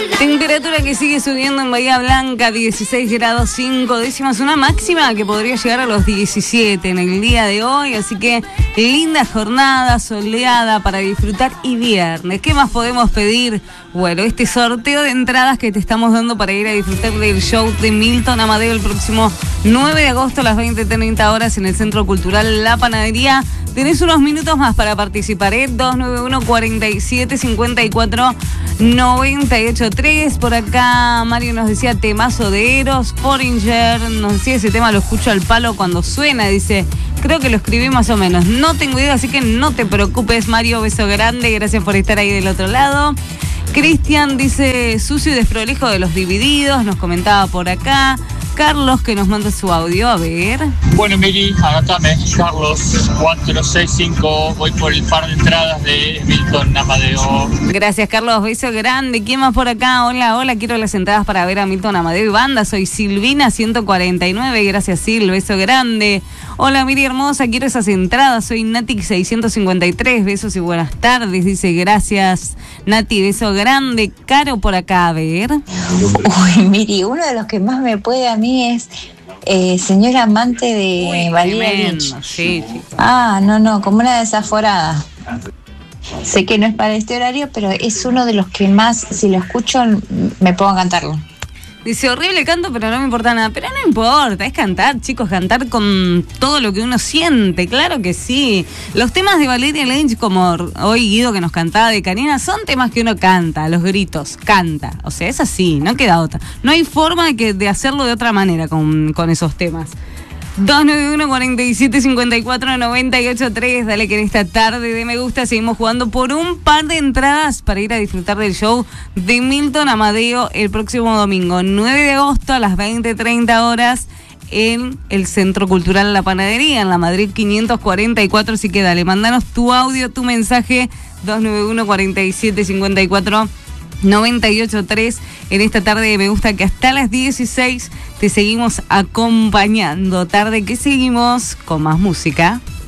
Temperatura que sigue subiendo en Bahía Blanca, 16 grados 5 décimas, una máxima que podría llegar a los 17 en el día de hoy, así que linda jornada, soleada para disfrutar y viernes. ¿Qué más podemos pedir? Bueno, este sorteo de entradas que te estamos dando para ir a disfrutar del show de Milton Amadeo el próximo 9 de agosto a las 20:30 horas en el Centro Cultural La Panadería. Tenés unos minutos más para participar, 291-4754-983. Por acá Mario nos decía temazo de Eros. Foreigner nos decía ese tema lo escucho al palo cuando suena, dice. Creo que lo escribí más o menos. No tengo idea, así que no te preocupes, Mario. Beso grande, gracias por estar ahí del otro lado. Cristian dice sucio y desprolijo de los Divididos, nos comentaba por acá. Carlos que nos manda su audio, a ver. Bueno, Miri, anotame, Carlos 4065, voy por el par de entradas de Milton Amadeo. Gracias, Carlos, beso grande. ¿Quién más por acá? Hola, quiero las entradas para ver a Milton Amadeo y banda, soy Silvina 149, gracias Sil, beso grande. Hola Miri hermosa, quiero esas entradas, soy Nati 653, besos y buenas tardes, dice gracias Nati, beso grande. Caro por acá, a ver. Uy, Miri, uno de los que más me puede a mí es señora amante de Valeria Lynch. Sí. No, como una desaforada. Sé que no es para este horario, pero es uno de los que más, si lo escucho, me pongo a cantarlo. Dice, horrible canto, pero no me importa nada. Pero no importa, es cantar, chicos, cantar con todo lo que uno siente, claro que sí. Los temas de Valeria Lynch, como hoy Guido que nos cantaba de Karina, son temas que uno canta, a los gritos, canta. O sea, es así, no queda otra. No hay forma de hacerlo de otra manera con esos temas. 291-4754-983. Dale que en esta tarde de Me Gusta seguimos jugando por un par de entradas para ir a disfrutar del show de Milton Amadeo el próximo domingo 9 de agosto a las 20:30 horas en el Centro Cultural La Panadería, en la Madrid 544. Así que dale, mandanos tu audio, tu mensaje 291-4754-983 en esta tarde de Me Gusta, que hasta las 16 te seguimos acompañando. Tarde que seguimos con más música.